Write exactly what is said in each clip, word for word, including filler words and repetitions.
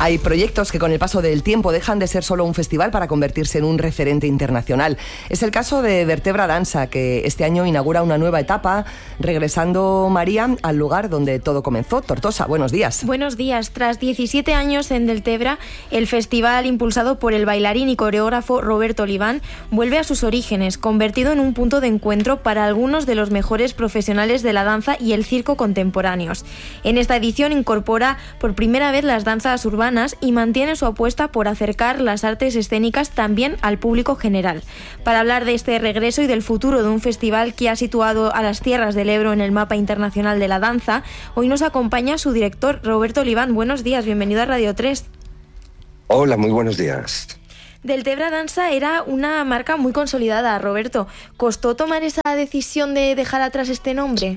Hay proyectos que con el paso del tiempo dejan de ser solo un festival para convertirse en un referente internacional. Es el caso de Vertebra Dansa, que este año inaugura una nueva etapa, regresando, María, al lugar donde todo comenzó, Tortosa. Buenos días. Buenos días. Tras diecisiete años en Deltebra, el festival, impulsado por el bailarín y coreógrafo Roberto Oliván, vuelve a sus orígenes, convertido en un punto de encuentro para algunos de los mejores profesionales de la danza y el circo contemporáneos. En esta edición incorpora por primera vez las danzas urbanas y mantiene su apuesta por acercar las artes escénicas también al público general. Para hablar de este regreso y del futuro de un festival que ha situado a las tierras del Ebro en el mapa internacional de la danza, hoy nos acompaña su director Roberto Oliván. Buenos días, bienvenido a Radio tres. Hola, muy buenos días. Deltebra Dansa era una marca muy consolidada, Roberto. ¿Costó tomar esa decisión de dejar atrás este nombre?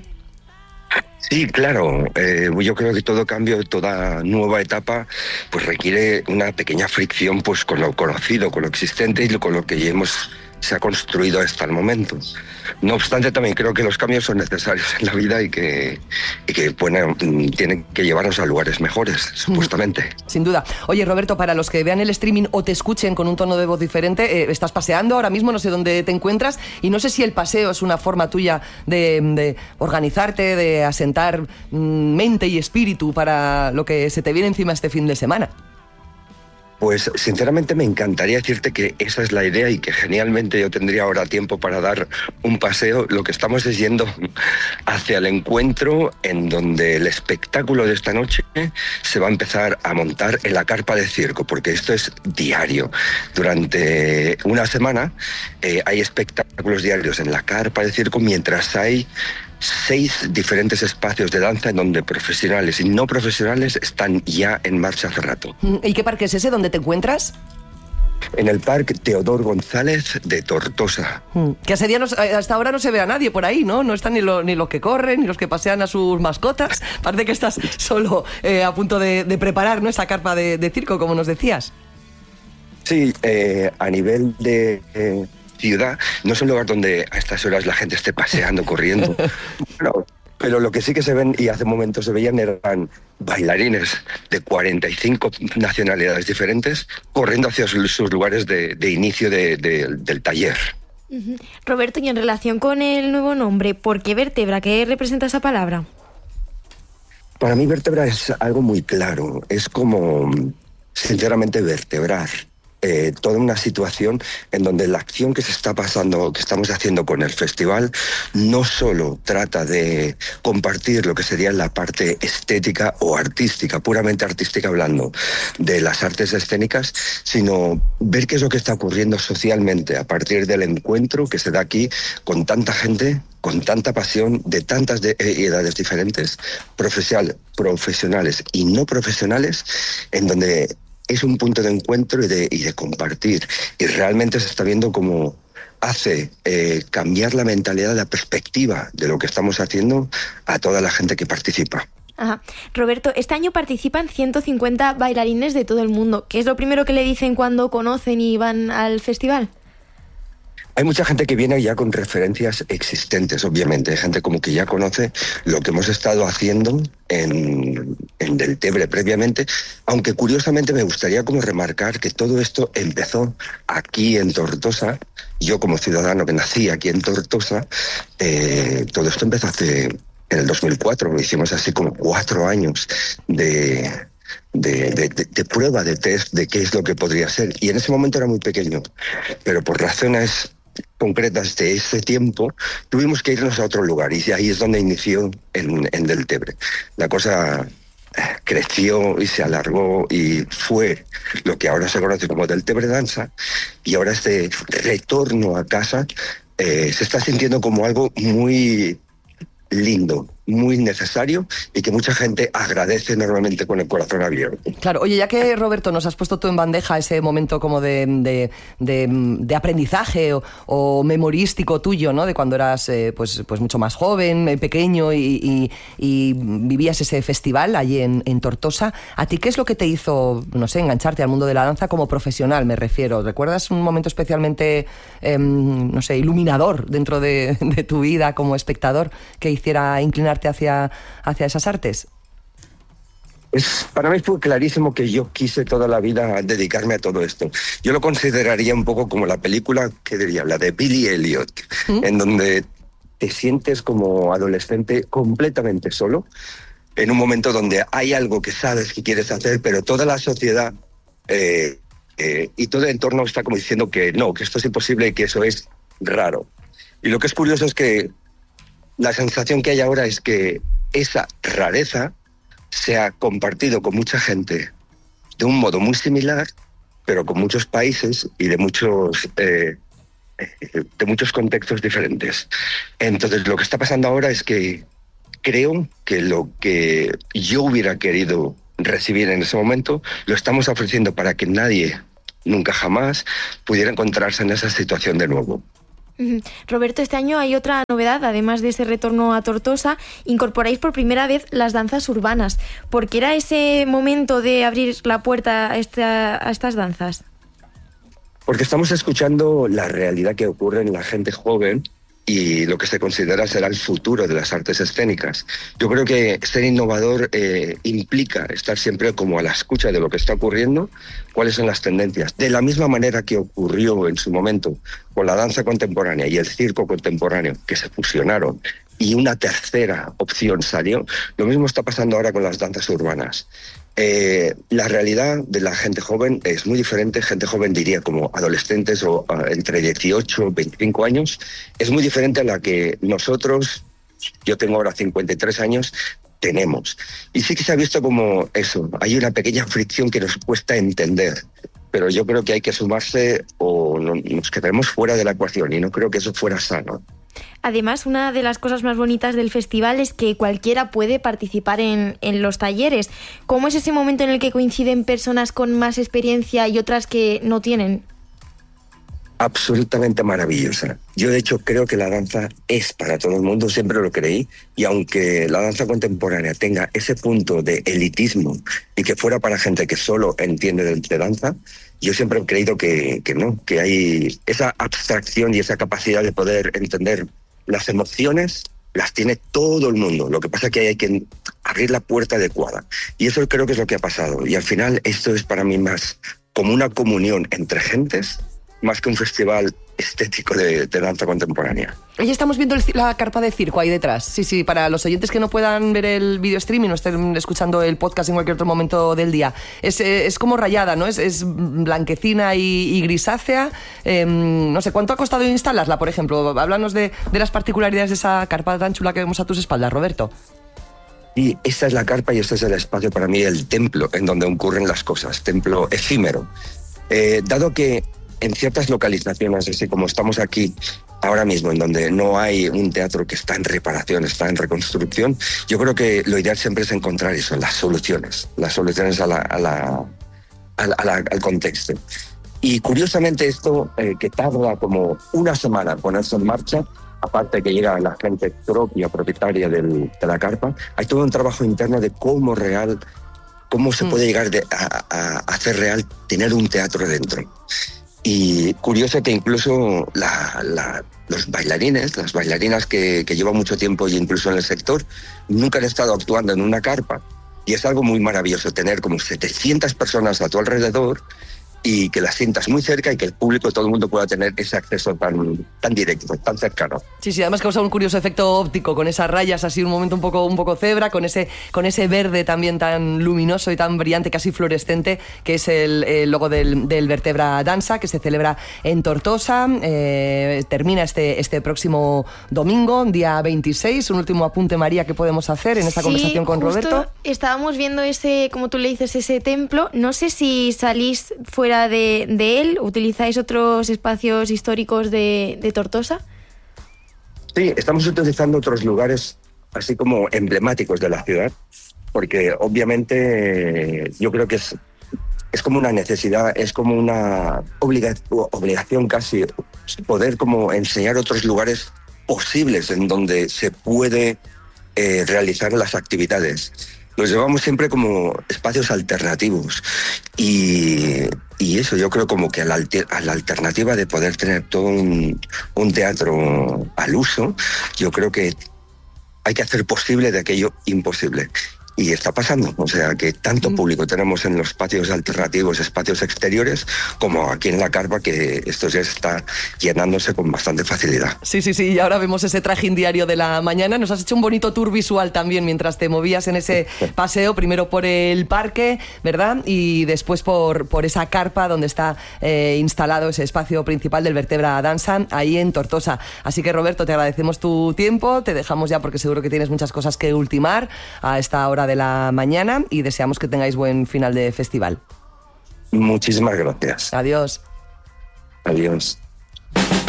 Sí, claro. Eh, yo creo que todo cambio, toda nueva etapa, pues requiere una pequeña fricción, pues con lo conocido, con lo existente y con lo que ya hemos se ha construido hasta el momento. No obstante, también creo que los cambios son necesarios en la vida y que, y que bueno, tienen que llevarnos a lugares mejores, supuestamente. Sin duda. Oye, Roberto, para los que vean el streaming o te escuchen con un tono de voz diferente, eh, estás paseando ahora mismo, no sé dónde te encuentras, y no sé si el paseo es una forma tuya de, de organizarte, de asentar mm, mente y espíritu para lo que se te viene encima este fin de semana. Pues sinceramente me encantaría decirte que esa es la idea y que genialmente yo tendría ahora tiempo para dar un paseo. Lo que estamos es yendo hacia el encuentro en donde el espectáculo de esta noche se va a empezar a montar en la carpa de circo, porque esto es diario. Durante una semana eh, hay espectáculos diarios en la carpa de circo, mientras hay seis diferentes espacios de danza en donde profesionales y no profesionales están ya en marcha hace rato. ¿Y qué parque es ese donde te encuentras? En el Parque Teodor González de Tortosa. Mm. Que ese día no, hasta ahora no se ve a nadie por ahí, ¿no? No están ni, lo, ni los que corren, ni los que pasean a sus mascotas. Parece que estás solo eh, a punto de, de preparar, ¿no?, esa carpa de, de circo, como nos decías. Sí, eh, a nivel de... Eh, ciudad, no es un lugar donde a estas horas la gente esté paseando, corriendo. No, pero lo que sí que se ven, y hace momentos se veían, eran bailarines de cuarenta y cinco nacionalidades diferentes corriendo hacia sus, sus lugares de, de inicio de, de, del taller. Uh-huh. Roberto, y en relación con el nuevo nombre, ¿por qué Vertebra? ¿Qué representa esa palabra? Para mí Vertebra es algo muy claro, es como, sinceramente, vertebrar. Eh, toda una situación en donde la acción que se está pasando, que estamos haciendo con el festival, no solo trata de compartir lo que sería la parte estética o artística, puramente artística hablando, de las artes escénicas, sino ver qué es lo que está ocurriendo socialmente a partir del encuentro que se da aquí con tanta gente, con tanta pasión, de tantas de, eh, edades diferentes, profesional, profesionales y no profesionales, en donde es un punto de encuentro y de, y de compartir. Y realmente se está viendo cómo hace eh, cambiar la mentalidad, la perspectiva de lo que estamos haciendo a toda la gente que participa. Ajá. Roberto, este año participan ciento cincuenta bailarines de todo el mundo. ¿Qué es lo primero que le dicen cuando conocen y van al festival? Hay mucha gente que viene ya con referencias existentes, obviamente. Hay gente como que ya conoce lo que hemos estado haciendo en, en Deltebre previamente, aunque curiosamente me gustaría como remarcar que todo esto empezó aquí en Tortosa. Yo como ciudadano que nací aquí en Tortosa, eh, todo esto empezó hace, en el dos mil cuatro, lo hicimos así como cuatro años de... De, de, de, de prueba, de test, de qué es lo que podría ser. Y en ese momento era muy pequeño, pero por razones concretas de ese tiempo tuvimos que irnos a otro lugar, y ahí es donde inició en, en Deltebre. La cosa creció y se alargó y fue lo que ahora se conoce como Deltebre Dansa, y ahora este retorno a casa eh, se está sintiendo como algo muy lindo, muy necesario, y que mucha gente agradece normalmente con el corazón abierto. Claro, oye, ya que, Roberto, nos has puesto tú en bandeja ese momento como de, de, de, de aprendizaje o, o memorístico tuyo, ¿no?, de cuando eras eh, pues, pues mucho más joven, eh, pequeño y, y, y vivías ese festival allí en, en Tortosa. ¿A ti qué es lo que te hizo, no sé, engancharte al mundo de la danza como profesional, me refiero? ¿Recuerdas un momento especialmente, eh, no sé, iluminador dentro de, de tu vida como espectador que hiciera inclinar hacia, hacia esas artes? Es, para mí fue clarísimo que yo quise toda la vida dedicarme a todo esto. Yo lo consideraría un poco como la película, ¿qué diría? La de Billy Elliot, ¿Mm? en donde te sientes como adolescente completamente solo, en un momento donde hay algo que sabes que quieres hacer, pero toda la sociedad eh, eh, y todo el entorno está como diciendo que no, que esto es imposible y que eso es raro. Y lo que es curioso es que la sensación que hay ahora es que esa rareza se ha compartido con mucha gente de un modo muy similar, pero con muchos países y de muchos, eh, de muchos contextos diferentes. Entonces, lo que está pasando ahora es que creo que lo que yo hubiera querido recibir en ese momento lo estamos ofreciendo para que nadie, nunca jamás, pudiera encontrarse en esa situación de nuevo. Roberto, este año hay otra novedad, además de ese retorno a Tortosa, incorporáis por primera vez las danzas urbanas. ¿Por qué era ese momento de abrir la puerta a, esta, a estas danzas? Porque estamos escuchando la realidad que ocurre en la gente joven y lo que se considera será el futuro de las artes escénicas. Yo creo que ser innovador eh, implica estar siempre como a la escucha de lo que está ocurriendo, cuáles son las tendencias. De la misma manera que ocurrió en su momento con la danza contemporánea y el circo contemporáneo, que se fusionaron, y una tercera opción salió, lo mismo está pasando ahora con las danzas urbanas. Eh, la realidad de la gente joven es muy diferente. Gente joven diría como adolescentes o uh, entre dieciocho y veinticinco años. Es muy diferente a la que nosotros, yo tengo ahora cincuenta y tres años, tenemos. Y sí que se ha visto como eso. Hay una pequeña fricción que nos cuesta entender. Pero yo creo que hay que sumarse o no, nos quedaremos fuera de la ecuación y no creo que eso fuera sano. Además, una de las cosas más bonitas del festival es que cualquiera puede participar en, en los talleres. ¿Cómo es ese momento en el que coinciden personas con más experiencia y otras que no tienen? Absolutamente maravillosa. Yo, de hecho, creo que la danza es para todo el mundo, siempre lo creí, y aunque la danza contemporánea tenga ese punto de elitismo y que fuera para gente que solo entiende de, de danza, yo siempre he creído que, que no, que hay esa abstracción y esa capacidad de poder entender las emociones, las tiene todo el mundo. Lo que pasa es que hay que abrir la puerta adecuada. Y eso creo que es lo que ha pasado. Y al final esto es para mí más como una comunión entre gentes, más que un festival estético de, de danza contemporánea. Hoy estamos viendo el, la carpa de circo ahí detrás. Sí, sí, para los oyentes que no puedan ver el video streaming o estén escuchando el podcast en cualquier otro momento del día. Es, es como rayada, ¿no? Es, es blanquecina y, y grisácea. Eh, no sé, ¿cuánto ha costado instalarla, por ejemplo? Háblanos de, de las particularidades de esa carpa tan chula que vemos a tus espaldas, Roberto. Y esta es la carpa y este es el espacio para mí, el templo en donde ocurren las cosas. Templo efímero. Eh, dado que en ciertas localizaciones, así como estamos aquí ahora mismo, en donde no hay un teatro que está en reparación, está en reconstrucción, yo creo que lo ideal siempre es encontrar eso, las soluciones, las soluciones a la, a la, a la, a la, al contexto. Y curiosamente esto, eh, que tarda como una semana en ponerse en marcha, aparte que llega la gente propia, propietaria del, de la carpa, hay todo un trabajo interno de cómo real, cómo se puede llegar de, a, a hacer real tener un teatro dentro. Y curioso que incluso la, la, los bailarines, las bailarinas que, que llevan mucho tiempo y incluso en el sector, nunca han estado actuando en una carpa. Y es algo muy maravilloso tener como setecientas personas a tu alrededor y que las sientas muy cerca y que el público, todo el mundo pueda tener ese acceso tan, tan directo, tan cercano. Sí, sí, además causa un curioso efecto óptico con esas rayas así, un momento un poco, un poco cebra, con ese, con ese verde también tan luminoso y tan brillante, casi fluorescente, que es el, el logo del, del Vertebra Danza, que se celebra en Tortosa. Eh, termina este, este próximo domingo, día veintiséis. Un último apunte, María, que podemos hacer en esta sí, conversación con justo Roberto. Estábamos viendo ese, como tú le dices, ese templo. No sé si salís fuera De, de él, ¿utilizáis otros espacios históricos de, de Tortosa? Sí, estamos utilizando otros lugares así como emblemáticos de la ciudad, porque obviamente yo creo que es, es como una necesidad, es como una obliga, obligación casi poder como enseñar otros lugares posibles en donde se puede eh, realizar las actividades. Los llevamos siempre como espacios alternativos y, y eso yo creo como que a la, a la alternativa de poder tener todo un, un teatro al uso, yo creo que hay que hacer posible de aquello imposible. y está pasando. O sea, que tanto público tenemos en los patios alternativos, espacios exteriores, como aquí en la carpa, que esto ya está llenándose con bastante facilidad. Sí, sí, sí, y ahora vemos ese trajín diario de la mañana. Nos has hecho un bonito tour visual también mientras te movías en ese paseo, primero por el parque, ¿verdad? Y después por, por esa carpa donde está eh, instalado ese espacio principal del Vertebra Danza, ahí en Tortosa. Así que, Roberto, te agradecemos tu tiempo, te dejamos ya porque seguro que tienes muchas cosas que ultimar a esta hora de la mañana y deseamos que tengáis buen final de festival. Muchísimas gracias. Adiós. Adiós.